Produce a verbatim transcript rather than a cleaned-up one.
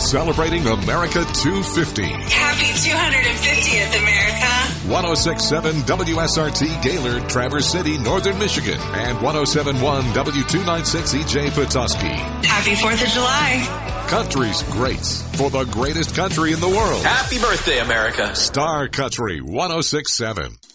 celebrating America two fifty. Happy two hundred fiftieth, America. one oh six point seven W S R T Gaylord, Traverse City, Northern Michigan, and one oh seven point one W two ninety-six E J Petoskey. Happy fourth of July. Country's greats for the greatest country in the world. Happy birthday, America. Star Country one oh six point seven.